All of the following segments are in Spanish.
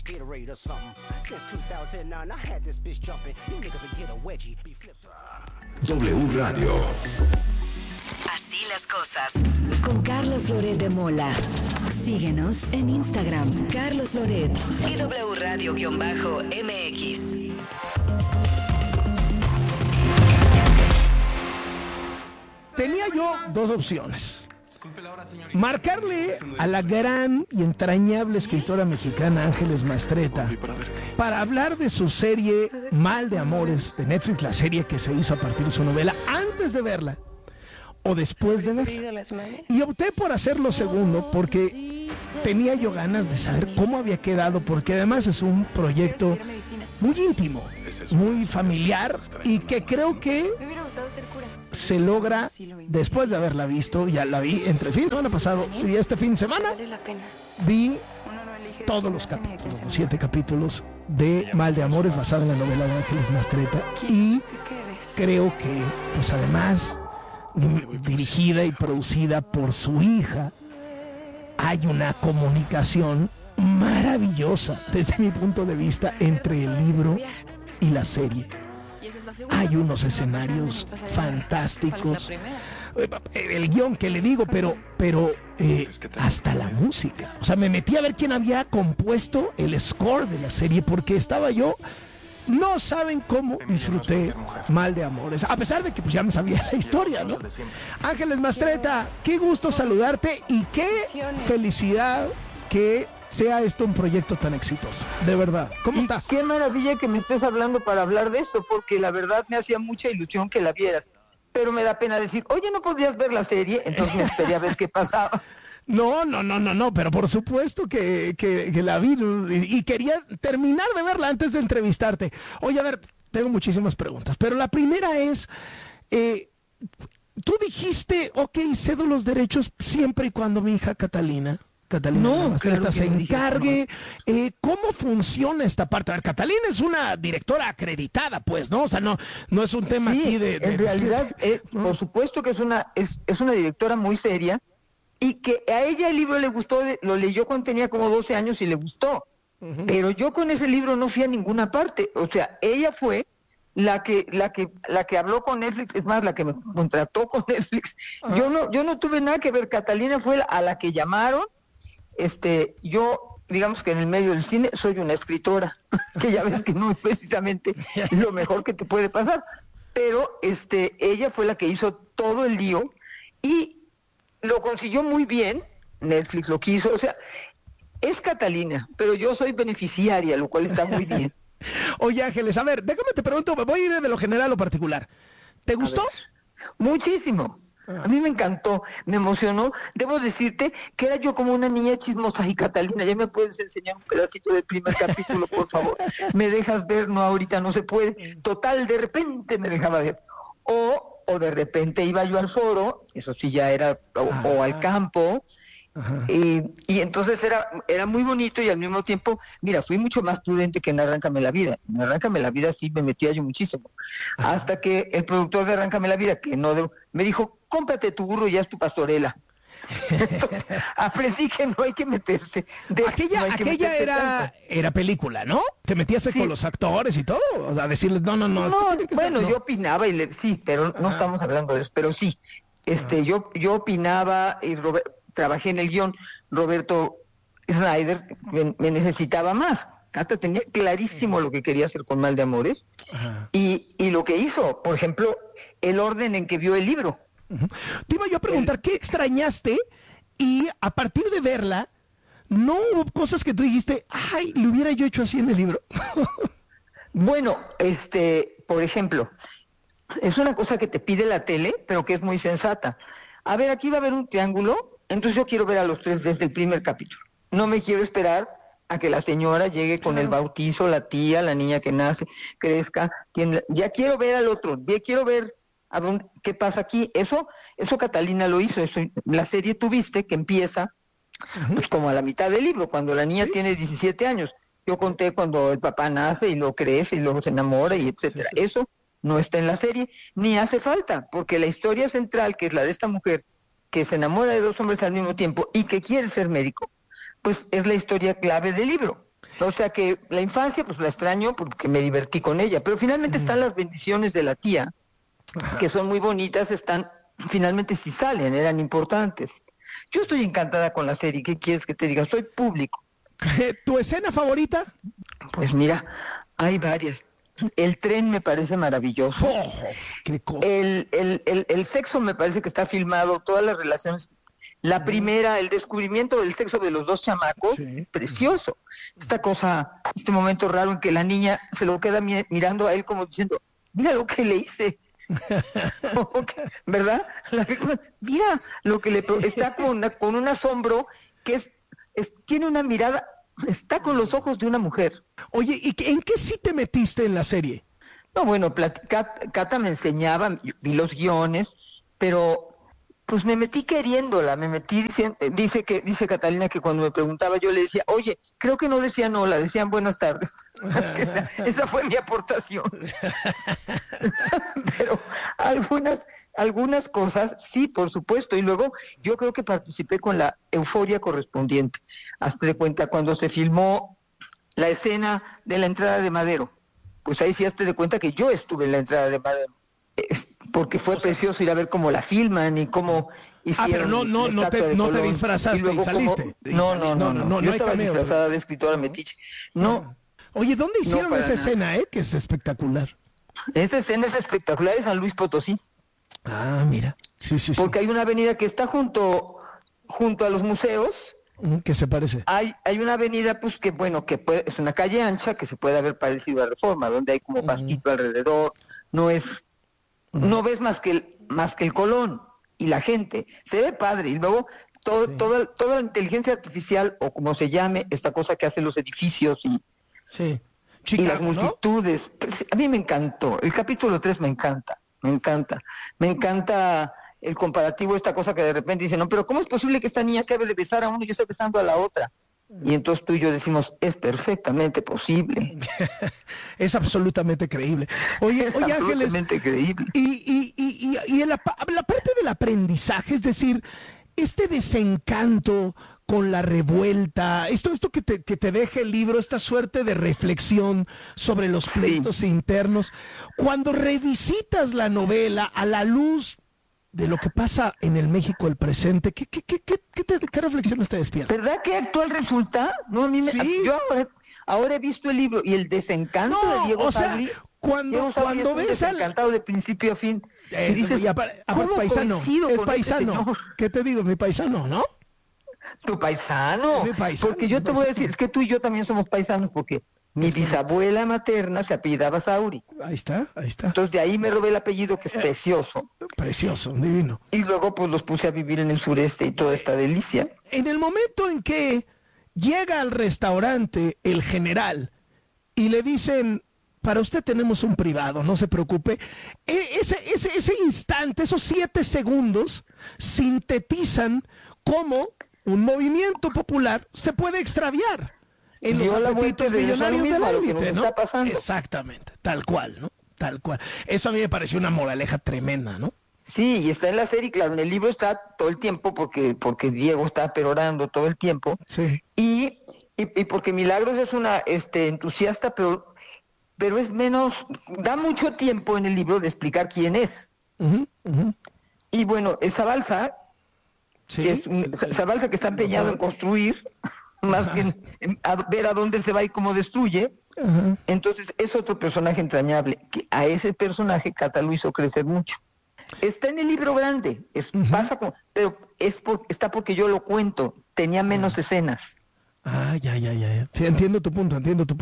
W Radio. Así las cosas. Con Carlos Loret de Mola. Síguenos en Instagram, Carlos Loret y W Radio-MX. Tenía yo dos opciones. Marcarle a la gran y entrañable escritora mexicana Ángeles Mastretta para hablar de su serie Mal de Amores de Netflix, la serie que se hizo a partir de su novela, antes de verla o después de verla. Y opté por hacer lo segundo porque tenía yo ganas de saber cómo había quedado, porque además es un proyecto muy íntimo, muy familiar y que creo que se logra después de haberla visto. Ya la vi entre el fin de semana pasado y este fin de semana vi todos los capítulos, los 7 capítulos de Mal de Amores, basado en la novela de Ángeles Mastretta, y creo que pues además dirigida y producida por su hija, hay una comunicación maravillosa desde mi punto de vista entre el libro y la serie. Hay unos escenarios fantásticos, el guión que le digo, pero hasta la música. O sea, me metí a ver quién había compuesto el score de la serie, porque estaba yo... No saben cómo disfruté Mal de Amores, a pesar de que pues ya me sabía la historia, ¿no? Ángeles Mastretta, qué gusto saludarte y qué felicidad que sea esto un proyecto tan exitoso, de verdad. ¿Cómo estás? Qué maravilla que me estés hablando para hablar de esto, porque la verdad me hacía mucha ilusión que la vieras, pero me da pena decir, oye, ¿no podías ver la serie? Entonces me esperé a ver qué pasaba. No, pero por supuesto que la vi y quería terminar de verla antes de entrevistarte. Oye, a ver, tengo muchísimas preguntas, pero la primera es, tú dijiste, ok, cedo los derechos siempre y cuando mi hija Catalina Mastretta se encargue. ¿Cómo funciona esta parte? A ver, Catalina es una directora acreditada, pues, ¿no? O sea, no es un tema aquí de... En realidad, por supuesto que es una directora muy seria, y que a ella el libro le gustó, lo leyó cuando tenía como 12 años y le gustó. Uh-huh. Pero yo con ese libro no fui a ninguna parte. O sea, ella fue la que habló con Netflix, es más, la que me contrató con Netflix. Uh-huh. Yo no tuve nada que ver. Catalina fue a la que llamaron. Yo, digamos que en el medio del cine soy una escritora, que ya ves que no es precisamente lo mejor que te puede pasar. Pero ella fue la que hizo todo el lío y lo consiguió muy bien. Netflix lo quiso, o sea, es Catalina, pero yo soy beneficiaria, lo cual está muy bien. Oye, Ángeles, a ver, déjame te pregunto, voy a ir de lo general a lo particular. ¿Te gustó? Muchísimo. A mí me encantó, me emocionó. Debo decirte que era yo como una niña chismosa y Catalina, ¿ya me puedes enseñar un pedacito del primer capítulo, por favor? ¿Me dejas ver? No, ahorita no se puede. Total, de repente me dejaba ver. O de repente iba yo al foro, eso sí ya era, o al campo, y entonces era muy bonito y al mismo tiempo, mira, fui mucho más prudente que en Arráncame la Vida. En Arráncame la Vida sí me metía yo muchísimo. Ajá. Hasta que el productor de Arráncame la Vida, me dijo, cómprate tu burro y ya es tu pastorela. Entonces, aprendí que no hay que meterse. Aquella era película, ¿no? Te metías con los actores y todo, o sea, decirles no. Bueno, yo opinaba sí, pero no estamos hablando de eso, pero sí, yo opinaba y trabajé en el guión. Roberto Snyder me necesitaba más. Hasta tenía clarísimo lo que quería hacer con Mal de Amores y lo que hizo, por ejemplo, el orden en que vio el libro. Te iba yo a preguntar, ¿qué extrañaste? Y a partir de verla, ¿no hubo cosas que tú dijiste, ay, lo hubiera yo hecho así en el libro? Bueno, por ejemplo, es una cosa que te pide la tele, pero que es muy sensata. A ver, aquí va a haber un triángulo, entonces yo quiero ver a los tres desde el primer capítulo. No me quiero esperar a que la señora llegue con el bautizo, la tía, la niña que nace, crezca. Ya quiero ver al otro, ya quiero ver qué pasa aquí. Eso Catalina lo hizo. La serie tuviste que empieza pues como a la mitad del libro, cuando la niña tiene 17 años. Yo conté cuando el papá nace y lo crece y luego se enamora y etcétera. Sí. Eso no está en la serie, ni hace falta, porque la historia central, que es la de esta mujer que se enamora de dos hombres al mismo tiempo y que quiere ser médico, pues es la historia clave del libro. O sea que la infancia, pues la extraño porque me divertí con ella. Pero finalmente están las bendiciones de la tía, que son muy bonitas, finalmente sí salen, eran importantes. Yo estoy encantada con la serie, ¿qué quieres que te diga? Soy público. ¿Tu escena favorita? Pues mira, hay varias. El tren me parece maravilloso. ¡Qué cosa! El sexo me parece que está filmado, todas las relaciones. La primera, el descubrimiento del sexo de los dos chamacos, es precioso. Esta cosa, este momento raro en que la niña se lo queda mirando a él como diciendo, mira lo que le hice. ¿Verdad? Mira lo que le... Está con un asombro que tiene una mirada, está con los ojos de una mujer. Oye, ¿y en qué sí te metiste en la serie? No, bueno, Cata me enseñaba, vi los guiones, pero pues me metí queriéndola, dice Catalina que cuando me preguntaba yo le decía, oye, creo que no decían hola, decían buenas tardes. esa fue mi aportación. Pero algunas cosas, sí, por supuesto, y luego yo creo que participé con la euforia correspondiente. Hazte de cuenta, cuando se filmó la escena de la entrada de Madero, pues ahí sí hazte de cuenta que yo estuve en la entrada de Madero. Porque fue precioso ir a ver cómo la filman y cómo hicieron. Pero no te disfrazaste y saliste. No, yo estaba disfrazada de escritora metiche. No. Oye, ¿dónde hicieron esa escena, que es espectacular? Esa escena es espectacular, es San Luis Potosí. Ah, mira. Sí. Porque hay una avenida que está junto a los museos. ¿Qué se parece? Hay una avenida, pues es una calle ancha que se puede haber parecido a Reforma, donde hay como pastito alrededor. No ves más que el Colón y la gente. Se ve padre. Y luego toda la inteligencia artificial, o como se llame, esta cosa que hacen los edificios y Chicago, y las multitudes. ¿No? A mí me encantó. El capítulo 3 me encanta. Me encanta el comparativo, esta cosa que de repente dice, no, pero ¿cómo es posible que esta niña acabe de besar a uno y yo estoy besando a la otra? Y entonces tú y yo decimos, es perfectamente posible. Es absolutamente creíble. Oye, absolutamente Ángeles, creíble. Y en la parte del aprendizaje, es decir, este desencanto con la revuelta, esto que te deja el libro, esta suerte de reflexión sobre los pleitos internos, cuando revisitas la novela a la luz de lo que pasa en el México del presente, ¿qué reflexiones te despiertan? ¿Verdad que actual resulta? No, a mí yo ahora he visto el libro y el desencanto de Diego Sagli. Cuando ves desencantado de principio a fin, y dices, ¿cómo paisano, es paisano. ¿Qué te digo? Mi paisano, ¿no? Tu paisano. Porque yo te voy a decir, es que tú y yo también somos paisanos, porque mi bisabuela materna se apellidaba Sauri. Ahí está. Entonces de ahí me robé el apellido, que es precioso. Precioso, divino. Y luego pues los puse a vivir en el sureste y toda esta delicia. En el momento en que llega al restaurante el general y le dicen, para usted tenemos un privado, no se preocupe, ese instante, esos 7 segundos, sintetizan cómo un movimiento popular se puede extraviar en los apetitos millonarios de la élite, ¿no? Está pasando. Exactamente, tal cual, ¿no? Tal cual. Eso a mí me pareció una moraleja tremenda, ¿no? Sí, y está en la serie, claro, en el libro está todo el tiempo porque Diego está perorando todo el tiempo. Sí. Y porque Milagros es una entusiasta, pero es menos, da mucho tiempo en el libro de explicar quién es. Y bueno, esa balsa, que es esa balsa que está empeñado en construir, más que en ver a dónde se va y cómo destruye. Entonces es otro personaje entrañable, que a ese personaje Cata lo hizo crecer mucho. Está en el libro grande, pero está porque yo lo cuento, tenía menos escenas. Ah, ya. Sí, entiendo tu punto.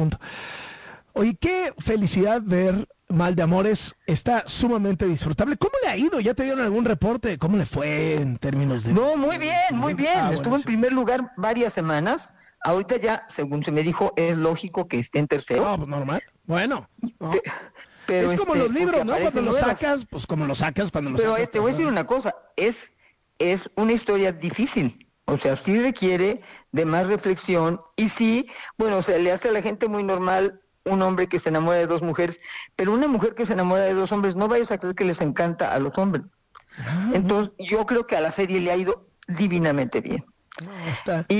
Oye, qué felicidad ver Mal de Amores, está sumamente disfrutable. ¿Cómo le ha ido? ¿Ya te dieron algún reporte? ¿Cómo le fue en términos de...? No, muy bien. Estuvo en primer lugar varias semanas. Ahorita ya, según se me dijo, es lógico que esté en tercero. No, pues normal. Bueno. No. Pero es como los libros, ¿no? Cuando los sacas, pues como los sacas cuando los sacas. Pero te voy a decir una cosa, es una historia difícil. O sea, sí requiere de más reflexión y sí, bueno, o sea, le hace a la gente muy normal un hombre que se enamora de 2 mujeres, pero una mujer que se enamora de 2 hombres, no vayas a creer que les encanta a los hombres. Entonces, yo creo que a la serie le ha ido divinamente bien. Está. Y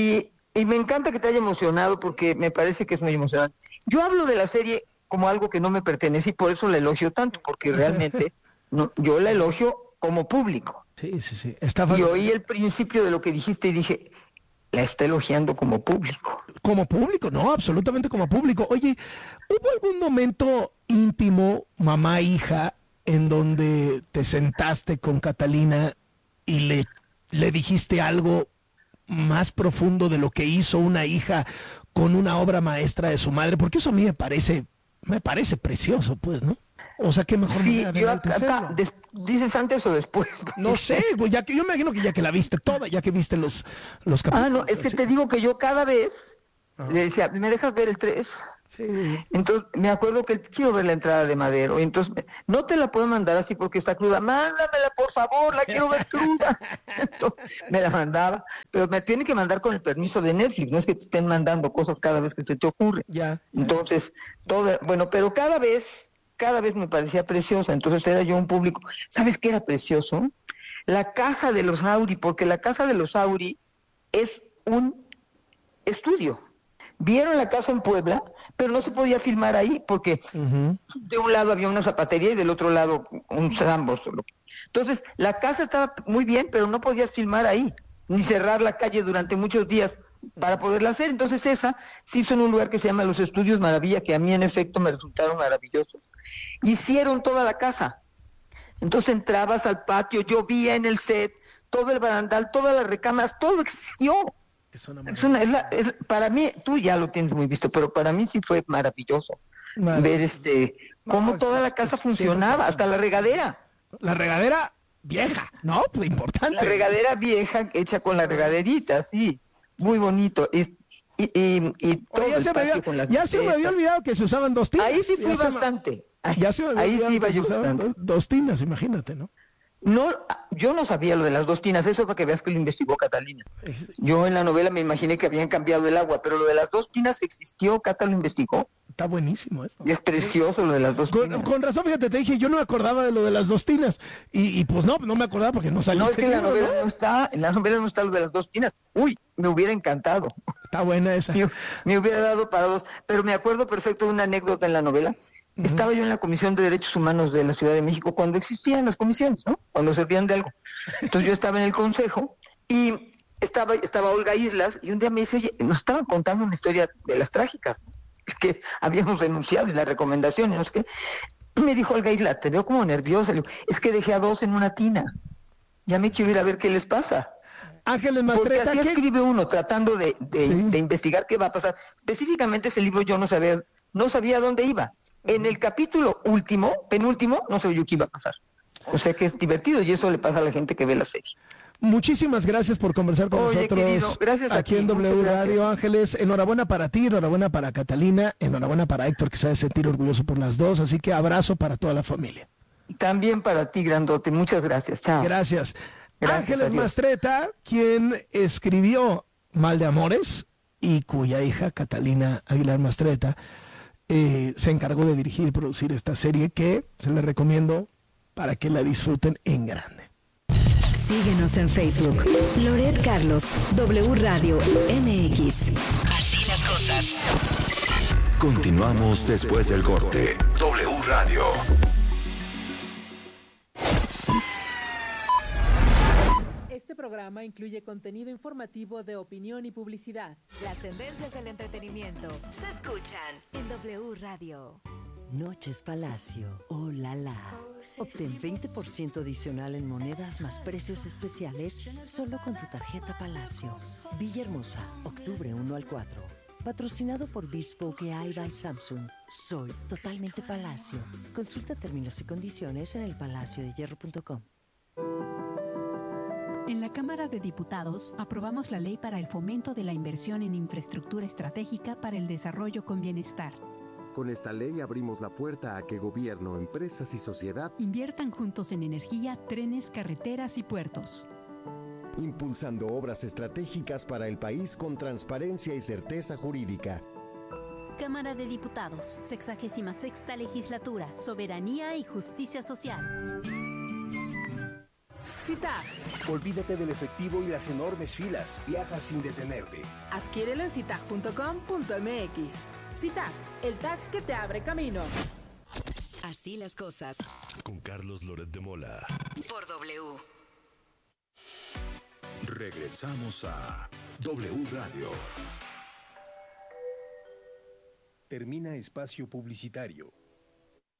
Y me encanta que te haya emocionado porque me parece que es muy emocionante. Yo hablo de la serie como algo que no me pertenece y por eso la elogio tanto, porque realmente yo la elogio como público. Sí. Y oí el principio de lo que dijiste y dije, la está elogiando como público. Como público, no, absolutamente como público. Oye, ¿hubo algún momento íntimo, mamá, hija, en donde te sentaste con Catalina y le dijiste algo más profundo de lo que hizo una hija con una obra maestra de su madre? Porque eso a mí me parece precioso, pues, ¿no? O sea, qué mejor Sí, manera de yo acá, ¿dices antes o después? No sé, güey, ya que yo me imagino que ya que la viste toda, ya que viste los capítulos. No, es que te digo que yo cada vez le decía, ¿me dejas ver el 3? Sí. Entonces, me acuerdo que quiero ver la entrada de Madero, y entonces, no te la puedo mandar así porque está cruda, mándamela por favor, la quiero ver cruda. Entonces, me la mandaba, pero me tiene que mandar con el permiso de Netflix, no es que te estén mandando cosas cada vez que se te ocurre. Ya. Entonces, pero cada vez me parecía preciosa, entonces era yo un público. ¿Sabes qué era precioso? La casa de los Auri, porque la casa de los Auri es un estudio. Vieron la casa en Puebla, pero no se podía filmar ahí porque de un lado había una zapatería y del otro lado un Sambors. Entonces, la casa estaba muy bien, pero no podías filmar ahí, ni cerrar la calle durante muchos días para poderla hacer. Entonces, esa se hizo en un lugar que se llama Los Estudios Maravilla, que a mí en efecto me resultaron maravillosos. Hicieron toda la casa. Entonces entrabas al patio, llovía en el set, todo el barandal, todas las recámaras, todo existió. Para mí, tú ya lo tienes muy visto, pero para mí sí fue maravilloso ver cómo toda la casa funcionaba, hasta la regadera. La regadera vieja, ¿no? Pues importante. La regadera vieja hecha con la regaderita, sí, muy bonito. Y todo Oye, el patio con las ya se me había olvidado que se usaban dos tinas. Ahí sí fui bastante. Ahí sí iba yo usando dos tinas, imagínate, ¿no? No, yo no sabía lo de las dos tinas, eso para que veas que lo investigó Catalina. Yo en la novela me imaginé que habían cambiado el agua, pero lo de las dos tinas existió, Cata lo investigó. Está buenísimo eso. Y es precioso lo de las dos tinas. Con razón, fíjate, te dije, yo no me acordaba de lo de las dos tinas. Y pues no me acordaba porque no salió. No, es que en la novela no está, lo de las dos tinas. Uy, me hubiera encantado. Está buena esa. Me hubiera dado para dos, pero me acuerdo perfecto de una anécdota en la novela. Estaba yo en la Comisión de Derechos Humanos de la Ciudad de México cuando existían las comisiones, ¿no? Cuando servían de algo. Entonces yo estaba en el consejo y estaba Olga Islas y un día me dice, oye, nos estaban contando una historia de las trágicas, ¿no? Que habíamos denunciado en la recomendación, ¿no? Es que me dijo Olga Islas, te veo como nerviosa. Le digo, es que dejé a dos en una tina. Ya me quiero ir a ver qué les pasa. Ángeles Mastreta. Porque así escribe uno tratando de investigar qué va a pasar. Específicamente ese libro yo no sabía dónde iba. En el capítulo penúltimo, no sabía yo qué iba a pasar. O sea que es divertido y eso le pasa a la gente que ve la serie. Muchísimas gracias por conversar con nosotros. Querido, gracias aquí en W Radio, Ángeles. Enhorabuena para ti, enhorabuena para Catalina, enhorabuena para Héctor, que se ha de sentir orgulloso por las dos. Así que abrazo para toda la familia. También para ti, grandote. Muchas gracias. Chao. Gracias. Ángeles adiós. Mastreta, quien escribió Mal de Amores y cuya hija, Catalina Aguilar Mastreta, se encargó de dirigir y producir esta serie que se les recomiendo para que la disfruten en grande. Síguenos en Facebook, Loret Carlos, W Radio MX. Así las cosas. Continuamos después del corte. W Radio. Este programa incluye contenido informativo de opinión y publicidad. Las tendencias del entretenimiento se escuchan en W Radio. Noches Palacio, oh la la. Obtén 20% adicional en monedas más precios especiales solo con tu tarjeta Palacio. Villahermosa, octubre 1 al 4. Patrocinado por Bespoke AI by Samsung. Soy totalmente Palacio. Consulta términos y condiciones en elpalaciodehierro.com. En la Cámara de Diputados aprobamos la Ley para el Fomento de la Inversión en Infraestructura Estratégica para el Desarrollo con Bienestar. Con esta ley abrimos la puerta a que gobierno, empresas y sociedad inviertan juntos en energía, trenes, carreteras y puertos. Impulsando obras estratégicas para el país con transparencia y certeza jurídica. Cámara de Diputados, 66ª Legislatura, Soberanía y Justicia Social. CITAG. Olvídate del efectivo y las enormes filas. Viaja sin detenerte. Adquiérelo en citag.com.mx. CITAG, el tag que te abre camino. Así las cosas. Con Carlos Loret de Mola. Por W. Regresamos a W Radio. Termina espacio publicitario.